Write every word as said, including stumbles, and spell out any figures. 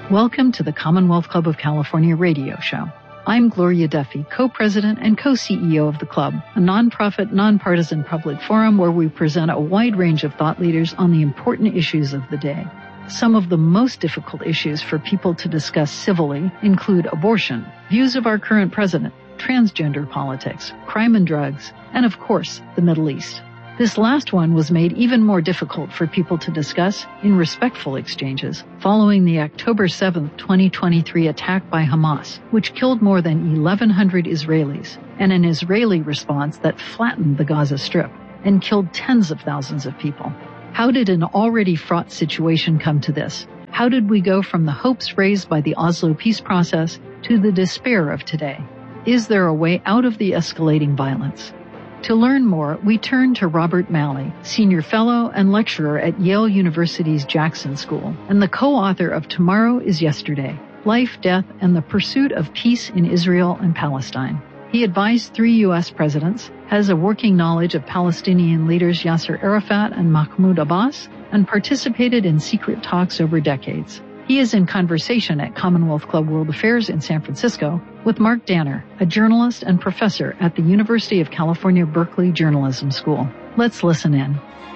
Welcome to the Commonwealth Club of California radio show. I'm Gloria Duffy, co-president and co-C E O of the club, a nonprofit, nonpartisan public forum where we present a wide range of thought leaders on the important issues of the day. Some of the most difficult issues for people to discuss civilly include abortion, views of our current president, transgender politics, crime and drugs, and of course, the Middle East. This last one was made even more difficult for people to discuss in respectful exchanges following the October seventh, twenty twenty-three attack by Hamas, which killed more than eleven hundred Israelis, and an Israeli response that flattened the Gaza Strip and killed tens of thousands of people. How did an already fraught situation come to this? How did we go from the hopes raised by the Oslo peace process to the despair of today? Is there a way out of the escalating violence? To learn more, we turn to Robert Malley, Senior Fellow and Lecturer at Yale University's Jackson School, and the co-author of Tomorrow is Yesterday, Life, Death, and the Pursuit of Peace in Israel and Palestine. He advised three U S presidents, has a working knowledge of Palestinian leaders Yasser Arafat and Mahmoud Abbas, and participated in secret talks over decades. He is in conversation at Commonwealth Club World Affairs in San Francisco with Mark Danner, a journalist and professor at the University of California, Berkeley Journalism School. Let's listen in.